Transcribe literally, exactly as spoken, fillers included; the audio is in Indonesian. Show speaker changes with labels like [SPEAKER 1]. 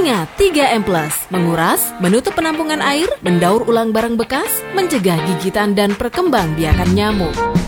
[SPEAKER 1] Ingat, tiga M plus, menguras, menutup penampungan air, mendaur ulang barang bekas, mencegah gigitan dan perkembangbiakan nyamuk.